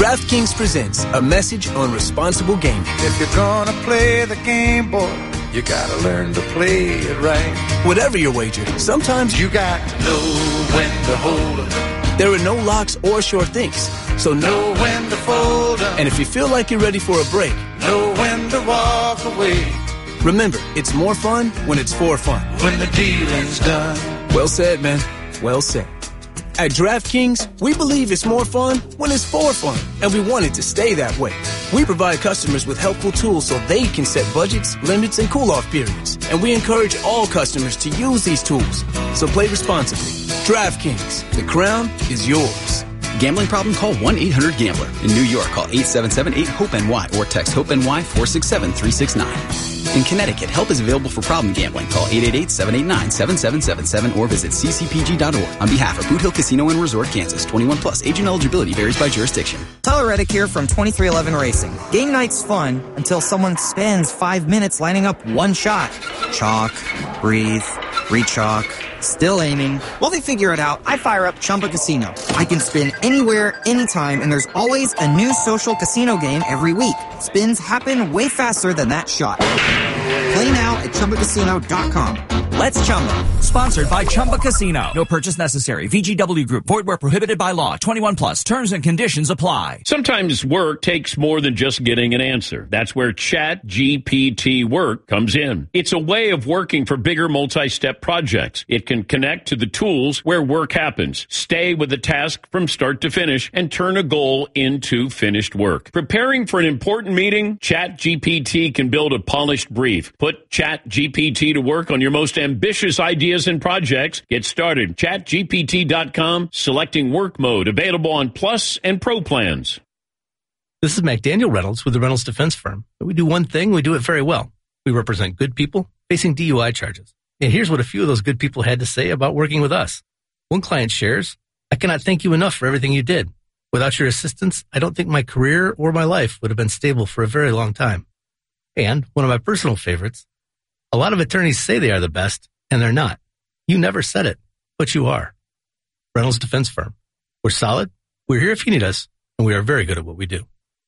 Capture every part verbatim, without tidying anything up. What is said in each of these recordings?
DraftKings presents a message on responsible gaming. If you're gonna play the game, boy, you gotta learn to play it right. Whatever your wager, sometimes you got to know when to hold 'em. There are no locks or sure things, so know when to fold 'em. And if you feel like you're ready for a break, know when to walk away. Remember, it's more fun when it's for fun. When the dealing's done. Well said, man. Well said. At DraftKings, we believe it's more fun when it's for fun, and we want it to stay that way. We provide customers with helpful tools so they can set budgets, limits, and cool-off periods. And we encourage all customers to use these tools. So play responsibly. DraftKings, the crown is yours. Gambling problem? Call one eight hundred gambler. In New York, call eight seven seven eight hope N Y or text HOPE-NY four six seven three six nine. In Connecticut, help is available for problem gambling. Call eight eight eight seven eight nine seven seven seven seven or visit c c p g dot org. On behalf of Boot Hill Casino and Resort, Kansas, twenty-one plus. Age and eligibility varies by jurisdiction. Tyler Reddick here from twenty-three eleven Racing. Game night's fun until someone spends five minutes lining up one shot. Chalk, breathe, re-chalk, still aiming. While they figure it out, I fire up Chumba Casino. I can spin anywhere, anytime, and there's always a new social casino game every week. Spins happen way faster than that shot. Play now at Chumba Casino dot com. Let's Chumba. Sponsored by Chumba Casino. No purchase necessary. V G W Group. Void where prohibited by law. twenty-one plus. Terms and conditions apply. Sometimes work takes more than just getting an answer. That's where Chat G P T Work comes in. It's a way of working for bigger multi-step projects. It can connect to the tools where work happens, stay with the task from start to finish, and turn a goal into finished work. Preparing for an important meeting? Chat G P T can build a polished brief. Put Chat G P T to work on your most ambitious ideas and projects. Get started. chat G P T dot com. Selecting work mode. Available on Plus and Pro plans. This is McDaniel Reynolds with the Reynolds Defense Firm. We do one thing, we do it very well. We represent good people facing D U I charges. And here's what a few of those good people had to say about working with us. One client shares, "I cannot thank you enough for everything you did. Without your assistance, I don't think my career or my life would have been stable for a very long time." And one of my personal favorites, "A lot of attorneys say they are the best, and they're not. You never said it, but you are." Reynolds Defense Firm. We're solid, we're here if you need us, and we are very good at what we do.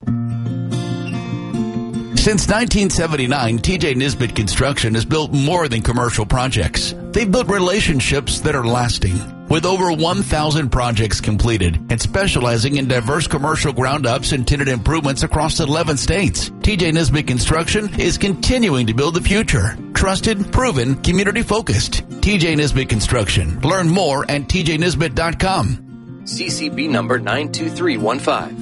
Since nineteen seventy-nine, T J Nisbet Construction has built more than commercial projects. They've built relationships that are lasting. With over one thousand projects completed and specializing in diverse commercial ground-ups and tenant improvements across eleven states, T J Nisbet Construction is continuing to build the future. Trusted, proven, community-focused. T J Nisbet Construction. Learn more at T J Nisbet dot com. C C B number nine two three one five.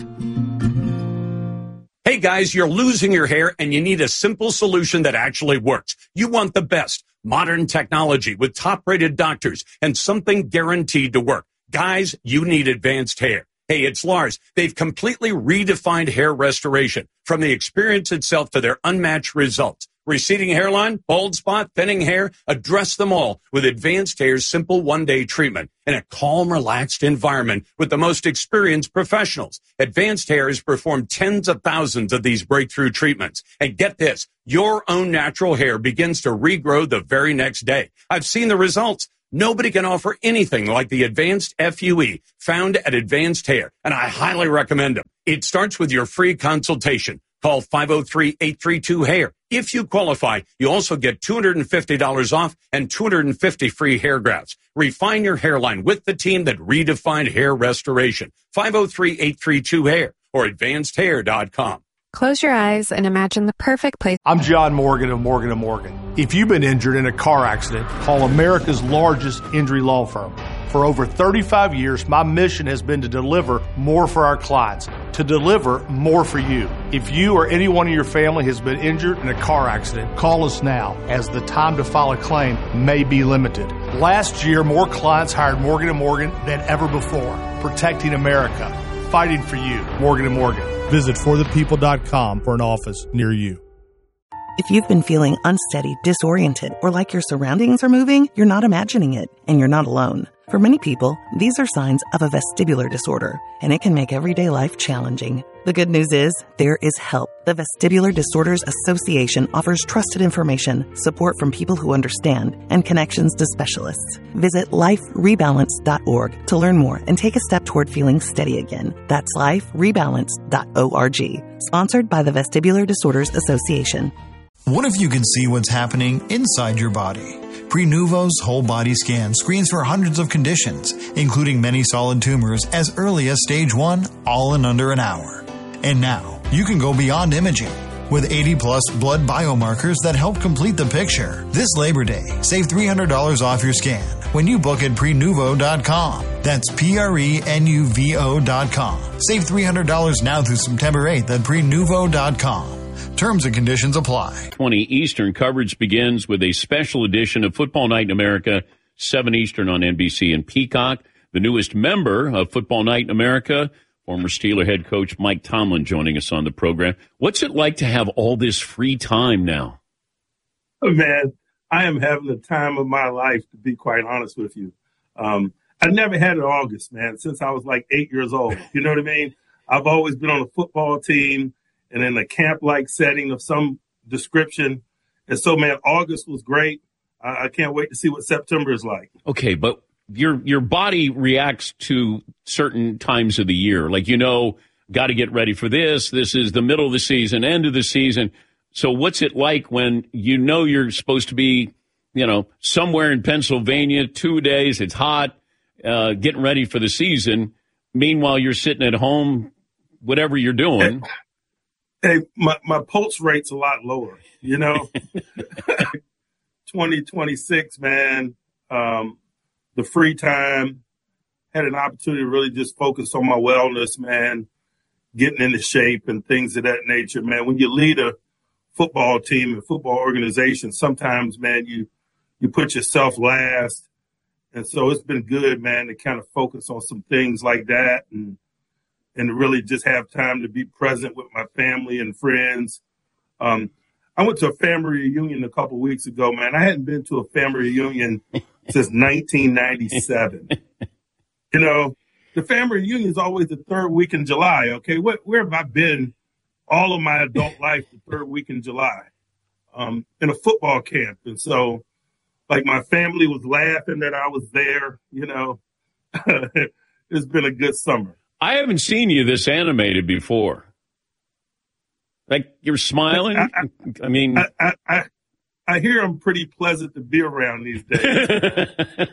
Hey guys, you're losing your hair and you need a simple solution that actually works. You want the best. Modern technology with top-rated doctors and something guaranteed to work. Guys, you need advanced hair. Hey, it's Lars. They've completely redefined hair restoration, from the experience itself to their unmatched results. Receding hairline, bald spot, thinning hair, address them all with Advanced Hair's simple one-day treatment in a calm, relaxed environment with the most experienced professionals. Advanced Hair has performed tens of thousands of these breakthrough treatments. And get this, your own natural hair begins to regrow the very next day. I've seen the results. Nobody can offer anything like the Advanced F U E found at Advanced Hair, and I highly recommend them. It starts with your free consultation. Call five oh three, eight three two, hair. If you qualify, you also get two hundred fifty dollars off and two hundred fifty free hair grafts. Refine your hairline with the team that redefined hair restoration. five oh three, eight three two, hair or advanced hair dot com. Close your eyes and imagine the perfect place. I'm John Morgan of Morgan and Morgan. If you've been injured in a car accident, call America's largest injury law firm. For over thirty-five years, my mission has been to deliver more for our clients, to deliver more for you. If you or anyone in your family has been injured in a car accident, call us now, as the time to file a claim may be limited. Last year, more clients hired Morgan and Morgan than ever before, protecting America, fighting for you. Morgan and Morgan. Visit for the people dot com for an office near you. If you've been feeling unsteady, disoriented, or like your surroundings are moving, you're not imagining it, and you're not alone. For many people, these are signs of a vestibular disorder, and it can make everyday life challenging. The good news is, there is help. The Vestibular Disorders Association offers trusted information, support from people who understand, and connections to specialists. Visit life rebalance dot org to learn more and take a step toward feeling steady again. That's life rebalance dot org. Sponsored by the Vestibular Disorders Association. What if you could see what's happening inside your body? Prenuvo's whole body scan screens for hundreds of conditions, including many solid tumors as early as stage one, all in under an hour. And now, you can go beyond imaging with eighty plus blood biomarkers that help complete the picture. This Labor Day, save three hundred dollars off your scan when you book at prenuvo dot com. That's P R E N U V O dot com. Save three hundred dollars now through September eighth at prenuvo dot com. Terms and conditions apply. twenty Eastern coverage begins with a special edition of Football Night in America, seven Eastern on N B C and Peacock. The newest member of Football Night in America, former Steeler head coach Mike Tomlin, joining us on the program. What's it like to have all this free time now? Oh, man, I am having the time of my life, to be quite honest with you. Um, I never had it August, man, since I was like eight years old. You know what I mean? I've always been on a football team and in a camp-like setting of some description. And so, man, August was great. I, I can't wait to see what September is like. Okay, but your your body reacts to certain times of the year. Like, you know, got to get ready for this. This is the middle of the season, end of the season. So what's it like when you know you're supposed to be, you know, somewhere in Pennsylvania, two days, it's hot, uh, getting ready for the season. Meanwhile, you're sitting at home, whatever you're doing. Hey, my, my pulse rate's a lot lower, you know. twenty twenty-six, man, um, the free time, had an opportunity to really just focus on my wellness, man, getting into shape and things of that nature, man. When you lead a football team and football organization, sometimes, man, you you put yourself last. And so it's been good, man, to kind of focus on some things like that and and to really just have time to be present with my family and friends. Um, I went to a family reunion a couple weeks ago, man. I hadn't been to a family reunion since nineteen ninety-seven. You know, the family reunion is always the third week in July, okay? Where, where have I been all of my adult life the third week in July? Um, in a football camp. And so, like, my family was laughing that I was there, you know. It's been a good summer. I haven't seen you this animated before. Like, you're smiling. I, I, I mean, I, I, I, I hear I'm pretty pleasant to be around these days.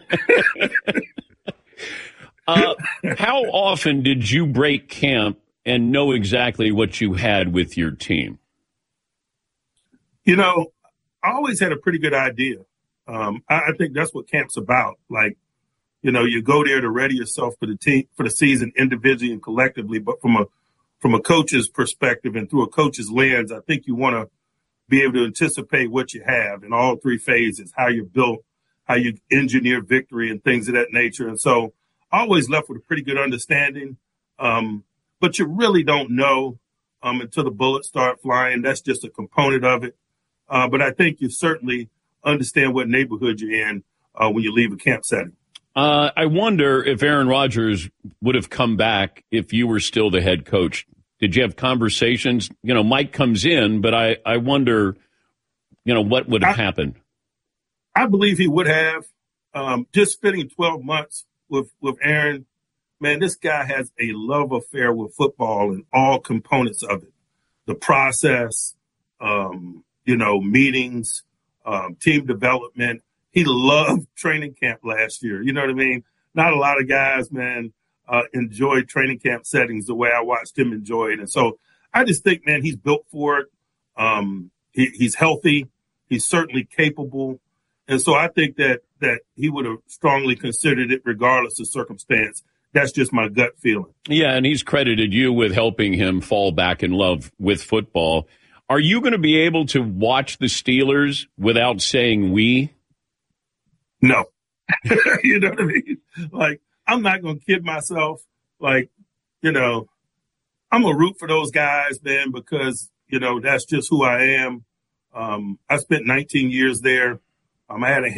uh, how often did you break camp and know exactly what you had with your team? You know, I always had a pretty good idea. Um, I, I think that's what camp's about. Like, you know, you go there to ready yourself for the team, for the season individually and collectively. But from a from a coach's perspective and through a coach's lens, I think you want to be able to anticipate what you have in all three phases, how you're built, how you engineer victory and things of that nature. And so I always left with a pretty good understanding. Um, but you really don't know um, until the bullets start flying. That's just a component of it. Uh, but I think you certainly understand what neighborhood you're in uh, when you leave a camp setting. Uh, I wonder if Aaron Rodgers would have come back if you were still the head coach. Did you have conversations? You know, Mike comes in, but I, I wonder, you know, what would have I, happened? I believe he would have. Um, just spending twelve months with, with Aaron, man, this guy has a love affair with football and all components of it. The process, um, you know, meetings, um, team development. He loved training camp last year. You know what I mean? Not a lot of guys, man, uh, enjoy training camp settings the way I watched him enjoy it. And so I just think, man, he's built for it. Um, he, he's healthy. He's certainly capable. And so I think that that he would have strongly considered it regardless of circumstance. That's just my gut feeling. Yeah, and he's credited you with helping him fall back in love with football. Are you going to be able to watch the Steelers without saying we? No. You know what I mean? Like, I'm not going to kid myself. Like, you know, I'm going to root for those guys, man, because, you know, that's just who I am. Um, I spent nineteen years there. Um, I had a